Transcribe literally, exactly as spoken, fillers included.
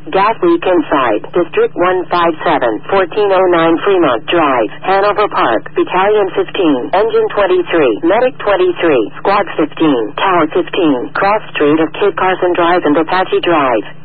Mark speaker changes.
Speaker 1: gas leak inside, District one five seven, fourteen oh nine Fremont Drive, Hanover Park, Battalion fifteen, Engine twenty-three, Medic twenty-three, Squad fifteen, Tower fifteen, Cross Street of Kit Carson Drive and Apache Drive.